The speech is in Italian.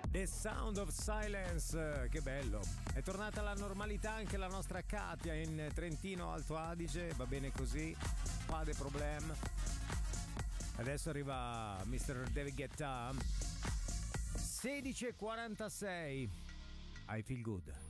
The Sound of Silence, che bello. È tornata alla normalità anche la nostra Katia in Trentino Alto Adige, va bene così, pas de problème. Adesso arriva Mr. David Guetta. 16:46. I feel good.